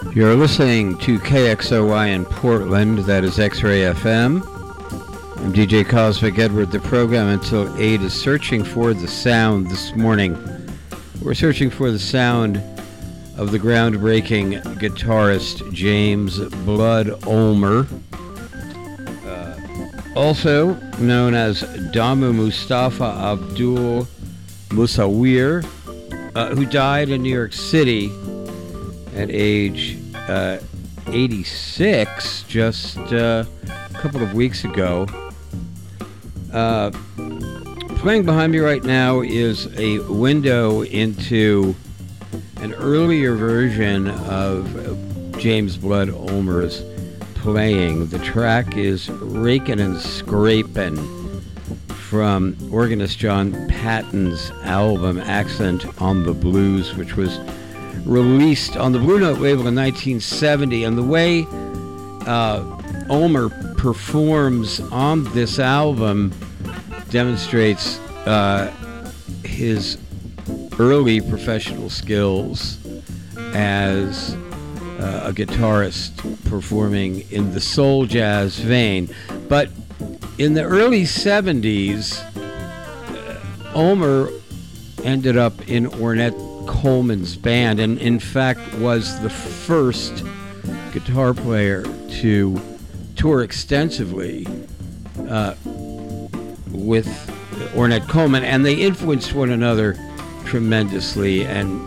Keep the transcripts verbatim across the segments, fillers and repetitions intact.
You're listening to K X O Y in Portland, that is X-Ray F M. I'm D J Cosmic Edward. The program until eight is searching for the sound this morning. We're searching for the sound of the groundbreaking guitarist James Blood Ulmer, uh, also known as Damu Mustafa Abdul Musawir, uh, who died in New York City at age uh, eighty-six, just uh, a couple of weeks ago. Uh, playing behind me right now is a window into an earlier version of James Blood Ulmer's playing. The track is Rakin' and Scrapin' from organist John Patton's album Accent on the Blues, which was released on the Blue Note label in nineteen seventy. And the way uh, Ulmer performs on this album demonstrates uh, his early professional skills as uh, a guitarist performing in the soul jazz vein. But in the early seventies, uh, Ulmer ended up in Ornette Coleman's band, and in fact was the first guitar player to tour extensively uh, with Ornette Coleman, and they influenced one another tremendously. And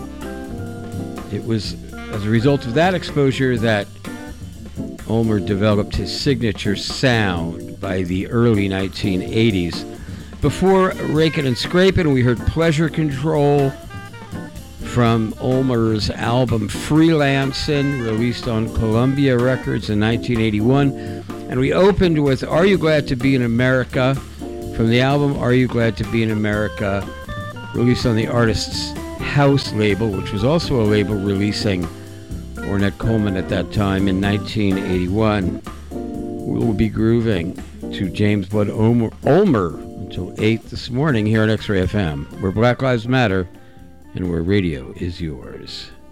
it was as a result of that exposure that Ulmer developed his signature sound by the early nineteen eighties. Before Rakin' and Scrapin', we heard Pleasure Control from Ulmer's album Freelancin', released on Columbia Records in nineteen eighty-one. And we opened with Are You Glad to Be in America from the album Are You Glad to Be in America, released on the Artist's House label, which was also a label releasing Ornette Coleman at that time in nineteen eighty-one. We will be grooving to James Blood Ulmer, Ulmer until eight this morning here on X-Ray F M, where Black Lives Matter and where radio is yours.